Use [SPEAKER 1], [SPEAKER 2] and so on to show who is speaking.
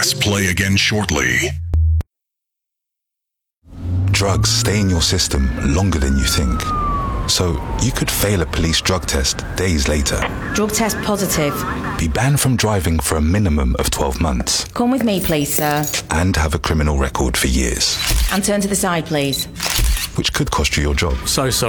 [SPEAKER 1] Press play again shortly.
[SPEAKER 2] Drugs stay in your system longer than you think. So you could fail a police drug test days later.
[SPEAKER 3] Drug test positive.
[SPEAKER 2] Be banned from driving for a minimum of 12 months.
[SPEAKER 3] Come with me, please, sir.
[SPEAKER 2] And have a criminal record for years.
[SPEAKER 3] And turn to the side, please.
[SPEAKER 2] Which could cost you your job.
[SPEAKER 4] So sorry.